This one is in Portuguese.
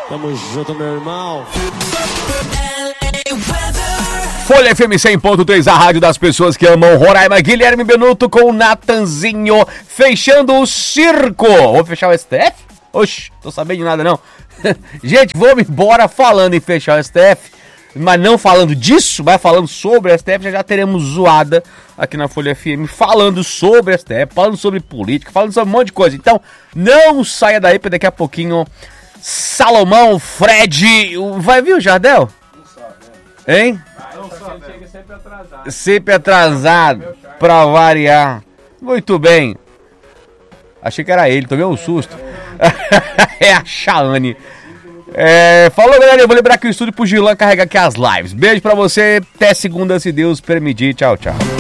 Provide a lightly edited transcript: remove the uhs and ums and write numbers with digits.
Tamo junto, meu irmão. Folha FM 100.3, a rádio das pessoas que amam Roraima. Guilherme Benuto com o Natanzinho, fechando o circo. Vou fechar o STF? Oxi, tô sabendo de nada não. Gente, vamos embora falando em fechar o STF, mas não falando disso, mas falando sobre o STF. Já teremos zoada aqui na Folha FM, falando sobre o STF, falando sobre política, falando sobre um monte de coisa. Então, não saia daí, porque daqui a pouquinho Salomão, Fred, vai vir o Jardel? Não sabe, né? Hein? Chega sempre atrasado. Sempre atrasado, pra variar. Muito bem. Achei que era ele, tomei um susto. É a Chaane. Falou, galera. Eu vou lembrar que o estúdio pro Gilan carregar aqui as lives. Beijo pra você. Até segunda, se Deus permitir. Tchau, tchau.